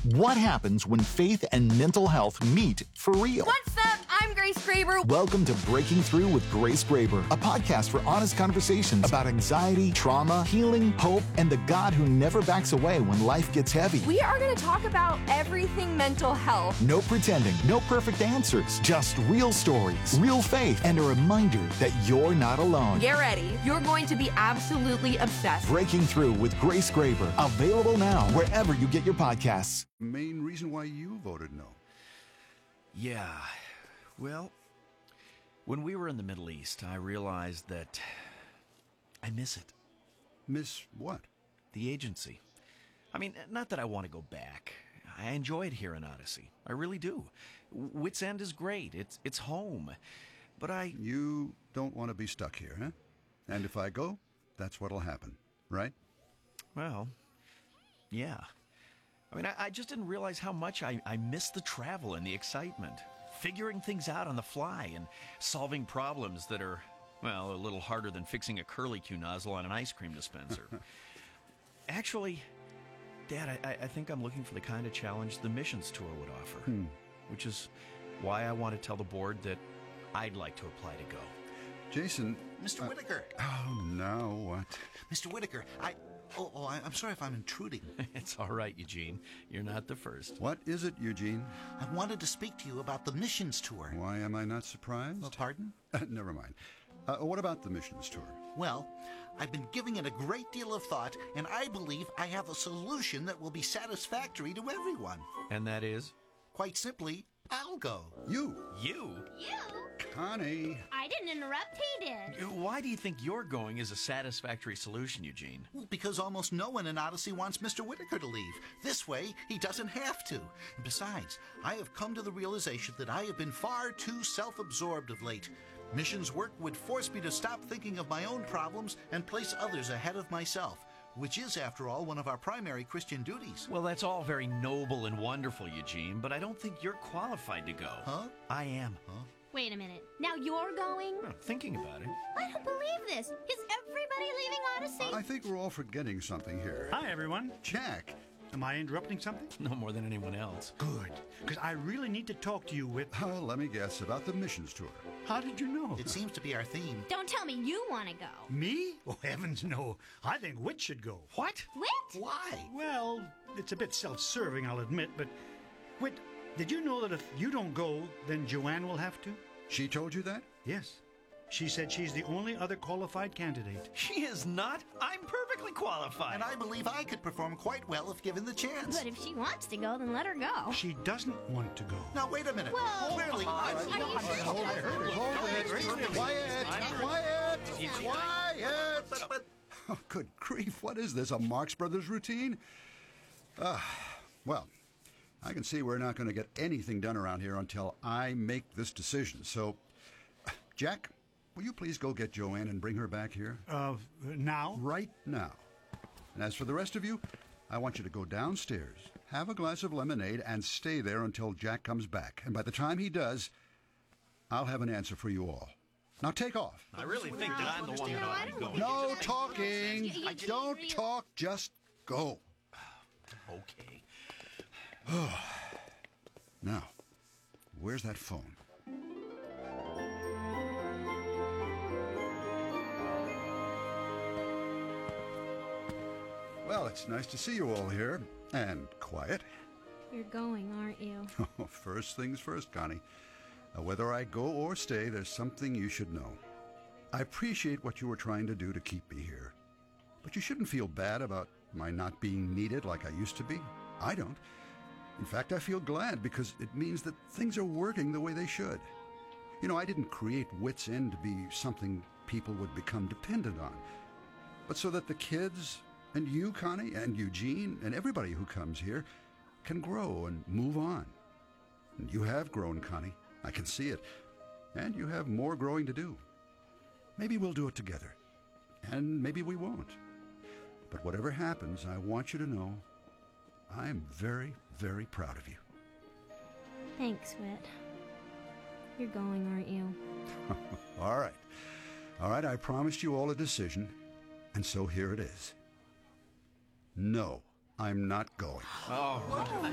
What happens when faith and mental health meet for real? What's up? I'm Grace Graber. Welcome to Breaking Through with Grace Graber, a podcast for honest conversations about anxiety, trauma, healing, hope, and the God who never backs away when life gets heavy. We are going to talk about everything mental health. No pretending, no perfect answers, just real stories, real faith, and a reminder that you're not alone. Get ready. You're going to be absolutely obsessed. Breaking Through with Grace Graber, available now wherever you get your podcasts. Main reason why you voted no. Yeah, well, when we were in the Middle East, I realized that I miss it. Miss what? The agency. I mean, not that I want to go back. I enjoy it here in Odyssey. I really do. Wits End is great. It's home. But You don't want to be stuck here, huh? And if I go, that's what'll happen, right? Well, yeah. I mean, I just didn't realize how much I miss the travel and the excitement. Figuring things out on the fly and solving problems that are, well, a little harder than fixing a curlicue nozzle on an ice cream dispenser. Actually, Dad, I think I'm looking for the kind of challenge the missions tour would offer. Which is why I want to tell the board that I'd like to apply to go. Jason. Mr. Whitaker. Oh, now what? Mr. Whitaker, I'm sorry if I'm intruding. It's all right, Eugene. You're not the first. What is it, Eugene? I wanted to speak to you about the missions tour. Why am I not surprised? Oh, pardon? Never mind. What about the missions tour? Well, I've been giving it a great deal of thought, and I believe I have a solution that will be satisfactory to everyone. And that is? Quite simply, I'll go. You. You? Connie. I didn't interrupt, he did. Why do you think your going is a satisfactory solution, Eugene? Well, because almost no one in Odyssey wants Mr. Whitaker to leave. This way, he doesn't have to. Besides, I have come to the realization that I have been far too self-absorbed of late. Missions work would force me to stop thinking of my own problems and place others ahead of myself, which is, after all, one of our primary Christian duties. Well, that's all very noble and wonderful, Eugene, but I don't think you're qualified to go. Huh? I am. Wait a minute. Now you're going? Well, thinking about it. I don't believe this. Is everybody leaving Odyssey? I think we're all forgetting something here. Hi, everyone. Jack. Am I interrupting something? No more than anyone else. Good, because I really need to talk to you with... Let me guess, about the missions tour. How did you know? It seems to be our theme. Don't tell me you want to go. Me? Oh, heavens no. I think Wit should go. What? Wit? Why? Well, it's a bit self-serving, I'll admit, but... Wit, did you know that if you don't go, then Joanne will have to? She told you that? Yes. She said she's the only other qualified candidate. She is not. I'm perfectly qualified. And I believe I could perform quite well if given the chance. But if she wants to go, then let her go. She doesn't want to go. Now, wait a minute. Whoa. Clearly, Are you sure? Quiet! Oh, good grief, what is this, a Marx Brothers routine? Well, I can see we're not going to get anything done around here until I make this decision. So, Jack, will you please go get Joanne and bring her back here? Now? Right now. And as for the rest of you, I want you to go downstairs, have a glass of lemonade, and stay there until Jack comes back. And by the time he does, I'll have an answer for you all. Now take off. I really think that I'm the one that ought to be going. No talking. Don't talk, just go. Okay. Now, where's that phone? Well, it's nice to see you all here. And quiet. You're going, aren't you? First things first, Connie. Whether I go or stay, there's something you should know. I appreciate what you were trying to do to keep me here. But you shouldn't feel bad about my not being needed like I used to be. I don't. In fact, I feel glad because it means that things are working the way they should. You know, I didn't create Wits End to be something people would become dependent on, but so that the kids and you, Connie, and Eugene, and everybody who comes here can grow and move on. And you have grown, Connie. I can see it. And you have more growing to do. Maybe we'll do it together. And maybe we won't. But whatever happens, I want you to know I'm very, very proud of you. Thanks, Wit. You're going, aren't you? All right. All right, I promised you all a decision, and so here it is. No, I'm not going. Oh,